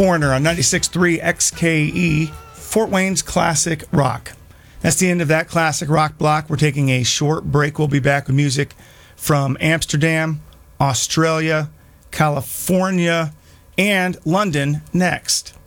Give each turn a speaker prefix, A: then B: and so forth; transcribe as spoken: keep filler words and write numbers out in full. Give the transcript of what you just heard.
A: Foreigner on ninety-six point three X K E, Fort Wayne's Classic Rock. That's the end of that classic rock block. We're taking a short break. We'll be back with music from Amsterdam, Australia, California, and London next.